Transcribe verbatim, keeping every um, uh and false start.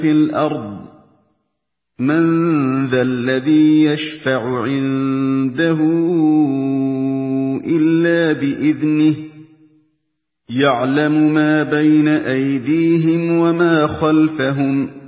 في الأرض من ذا الذي يشفع عنده إلا بإذنه يعلم ما بين أيديهم وما خلفهم